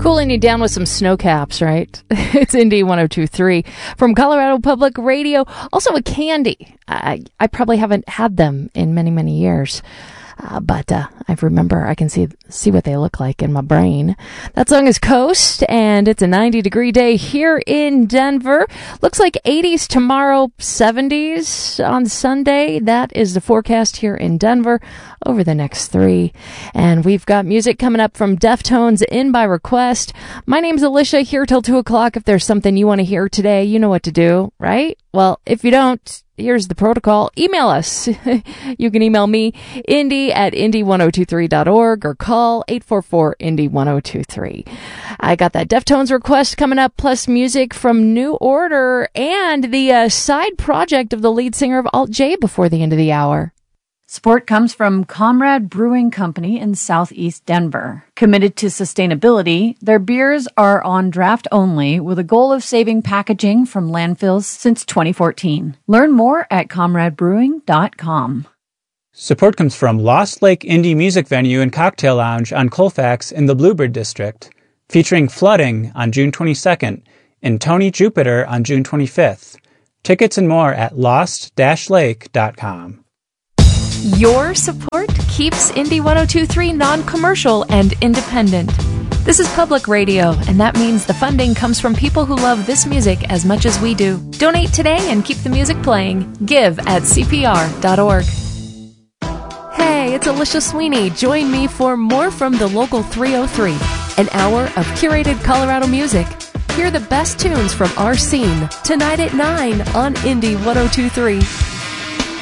Cooling you down with some snow caps, right? It's Indy 102.3 from Colorado Public Radio. Also a candy. I probably haven't had them in many, many years. But I remember I can see what they look like in my brain. That song is Coast, and it's a 90-degree day here in Denver. Looks like 80s tomorrow, 70s on Sunday. That is the forecast here in Denver over the next 3. And we've got music coming up from Deftones in by request. My name's Alicia, here till 2 o'clock. If there's something you want to hear today, you know what to do, right? Well, if you don't, here's the protocol. Email us. You can email me, indy@indy1023.org, or call 844-INDY1023. I got that Deftones request coming up, plus music from New Order and the side project of the lead singer of Alt J before the end of the hour. Support comes from Comrade Brewing Company in Southeast Denver. Committed to sustainability, their beers are on draft only with a goal of saving packaging from landfills since 2014. Learn more at comradebrewing.com. Support comes from Lost Lake Indie Music Venue and Cocktail Lounge on Colfax in the Bluebird District, featuring Flooding on June 22nd and Tony Jupiter on June 25th. Tickets and more at lost-lake.com. Your support keeps Indy 102.3 non-commercial and independent. This is public radio, and that means the funding comes from people who love this music as much as we do. Donate today and keep the music playing. Give at CPR.org. Hey, it's Alicia Sweeney. Join me for more from the Local 303, an hour of curated Colorado music. Hear the best tunes from our scene tonight at 9 on Indy 102.3.